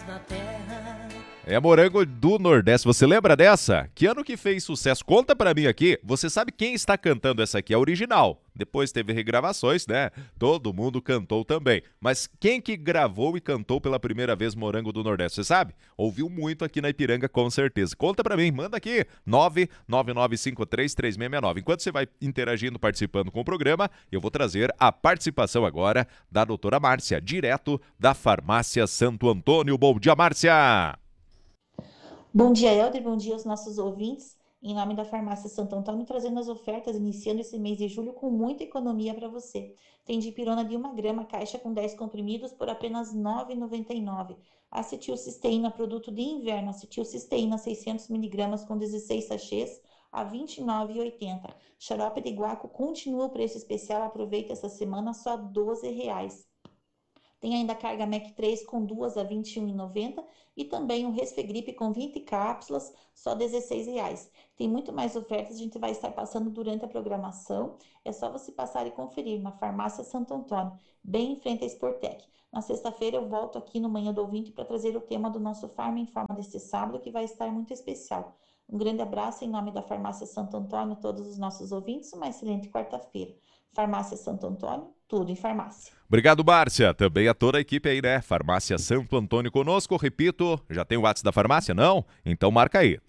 da terra. É morango do Nordeste, você lembra dessa? Que ano que fez sucesso? Conta pra mim aqui, você sabe quem está cantando essa aqui? É a original. Depois teve regravações, né? Todo mundo cantou também. Mas quem que gravou e cantou pela primeira vez Morango do Nordeste, você sabe? Ouviu muito aqui na Ipiranga, com certeza. Conta pra mim, manda aqui, 999533669. Enquanto você vai interagindo, participando com o programa, eu vou trazer a participação agora da doutora Márcia, direto da Farmácia Santo Antônio. Bom dia, Márcia! Bom dia, Helder. Bom dia aos nossos ouvintes. Em nome da Farmácia Santo Antônio, trazendo as ofertas, iniciando esse mês de julho com muita economia para você. Tem dipirona de 1 grama, caixa com 10 comprimidos por apenas R$ 9,99. Acetilcisteína, produto de inverno, acetilcisteína 600 miligramas com 16 sachês a R$ 29,80. Xarope de guaco continua o preço especial, aproveita essa semana só R$ 12,00. Tem ainda a carga Mac 3 com 2 a R$ 21,90 e também o Resfegripe com 20 cápsulas, só R$ 16,00. Tem muito mais ofertas, a gente vai estar passando durante a programação. É só você passar e conferir na Farmácia Santo Antônio, bem em frente à Sportec. Na sexta-feira eu volto aqui no Manhã do Ouvinte para trazer o tema do nosso Farma em Forma deste sábado, que vai estar muito especial. Um grande abraço em nome da Farmácia Santo Antônio a todos os nossos ouvintes. Uma excelente quarta-feira. Farmácia Santo Antônio, tudo em farmácia. Obrigado, Márcia. Também a toda a equipe aí, né? Farmácia Santo Antônio conosco. Repito, já tem o WhatsApp da farmácia? Não? Então marca aí,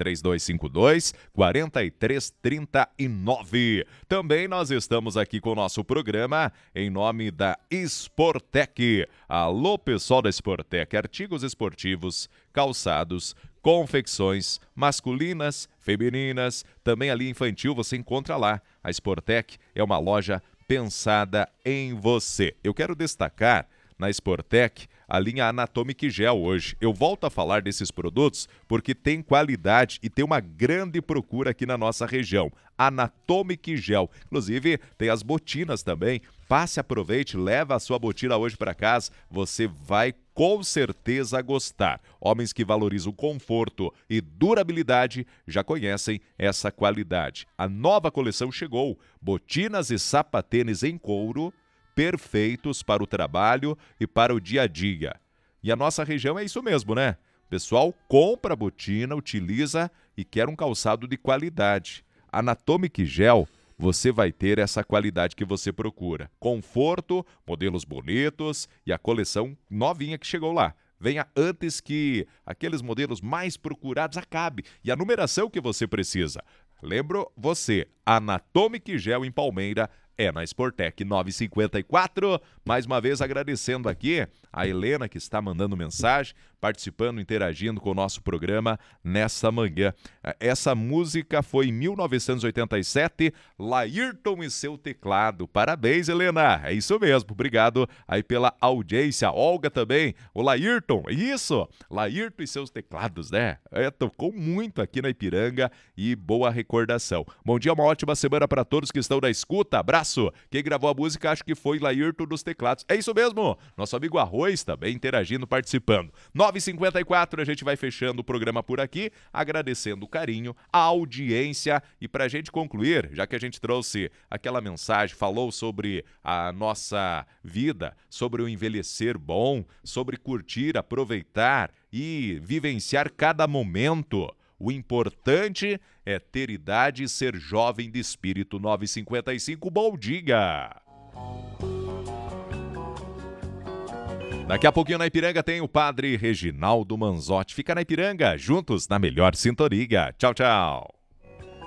3252-4339. Também nós estamos aqui com o nosso programa em nome da Sportec. Alô, pessoal da Sportec. Artigos esportivos, calçados, confecções masculinas, femininas, também ali infantil, você encontra lá. A Sportec é uma loja pensada em você. Eu quero destacar na Sportec a linha Anatomic Gel hoje. Eu volto a falar desses produtos porque tem qualidade e tem uma grande procura aqui na nossa região. Anatomic Gel. Inclusive, tem as botinas também. Passe, aproveite, leva a sua botina hoje para casa. Você vai com certeza gostar. Homens que valorizam conforto e durabilidade já conhecem essa qualidade. A nova coleção chegou. Botinas e sapatênis em couro perfeitos para o trabalho e para o dia a dia. E a nossa região é isso mesmo, né? O pessoal compra a botina, utiliza e quer um calçado de qualidade. Anatomic Gel, você vai ter essa qualidade que você procura. Conforto, modelos bonitos e a coleção novinha que chegou lá. Venha antes que aqueles modelos mais procurados acabe e a numeração que você precisa. Lembro você, Anatomic Gel em Palmeira, é na Sportec 954. Mais uma vez agradecendo aqui a Helena que está mandando mensagem, participando, interagindo com o nosso programa nessa manhã. Essa música foi em 1987, Laírton e seu teclado. Parabéns, Helena. É isso mesmo. Obrigado aí pela audiência. Olga também. O Laírton, isso. Laírton e seus teclados, né? Tocou muito aqui na Ipiranga e boa recordação. Bom dia, uma ótima semana para todos que estão na escuta. Abraço. Quem gravou a música acho que foi Laírton dos teclados. É isso mesmo. Nosso amigo Arroz também interagindo, participando. 9h54, a gente vai fechando o programa por aqui, agradecendo o carinho, a audiência e pra gente concluir, já que a gente trouxe aquela mensagem, falou sobre a nossa vida, sobre o envelhecer bom, sobre curtir, aproveitar e vivenciar cada momento. O importante é ter idade e ser jovem de espírito. 9h55, bom dia! Daqui a pouquinho na Ipiranga tem o padre Reginaldo Manzotti. Fica na Ipiranga, juntos na melhor sintonia. Tchau, tchau!